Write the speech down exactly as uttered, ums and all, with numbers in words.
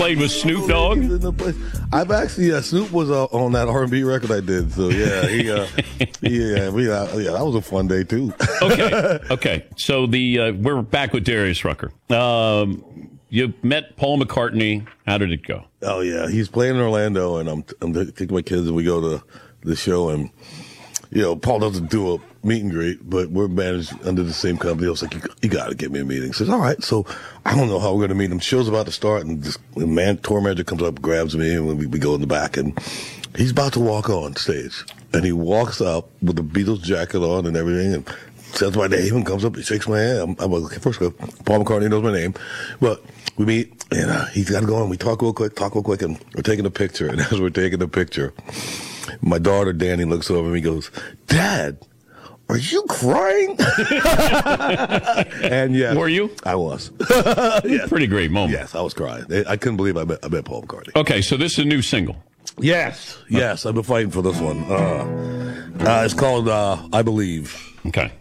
played with Snoop Dogg? He's in the place. I've actually, uh, Snoop was uh, on that R and B record I did. So, yeah, he, uh, yeah, we, uh, yeah, that was a fun day, too. okay, okay. So the uh, we're back with Darius Rucker. Um, you met Paul McCartney. How did it go? Oh, yeah. He's playing in Orlando, and I'm, I'm taking my kids, and we go to the show, and, you know, Paul doesn't do a meet and greet, but we're managed under the same company. I was like, you, you got to get me a meeting. He says, all right. So I don't know how we're going to meet him. Show's about to start, and this the man, tour manager comes up, grabs me, and we, we go in the back, and he's about to walk on stage. And he walks up with the Beatles jacket on and everything, and says my name and comes up, he shakes my hand. I'm, I'm like, okay, first of all, Paul McCartney knows my name. But we meet, and uh, he's got to go on. We talk real quick, talk real quick, and we're taking a picture. And as we're taking the picture, my daughter, Danny, looks over and he goes, Dad, are you crying? And yes. Were you? I was. Yes. Pretty great moment. Yes, I was crying. I couldn't believe I met, I met Paul McCartney. Okay, so this is a new single. Yes, yes, I've been fighting for this one. Uh, uh, it's called uh, I Believe. Okay.